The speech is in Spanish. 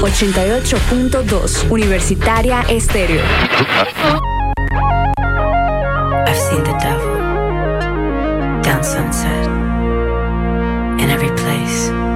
88.2 Universitaria Estéreo. I've seen the devil down Sunset, in every place.